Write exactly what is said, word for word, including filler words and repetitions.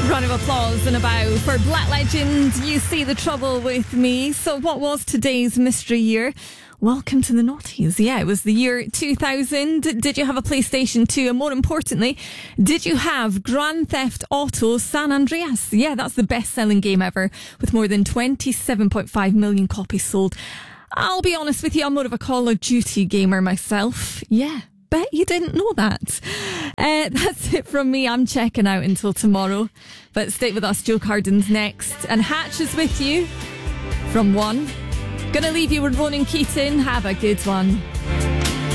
Round of applause and a bow for Black Legend, You See the Trouble With Me. So what was today's mystery year? Welcome to the noughties. Yeah, it was the year two thousand. Did you have a PlayStation two? And more importantly, did you have Grand Theft Auto San Andreas? Yeah, that's the best-selling game ever, with more than twenty-seven point five million copies sold. I'll be honest with you, I'm more of a Call of Duty gamer myself. Yeah. Bet you didn't know that. Uh, that's it from me. I'm checking out until tomorrow. But stay with us. Joe Carden's next. And Hatch is with you from one. Gonna leave you with Ronan Keating. Have a good one.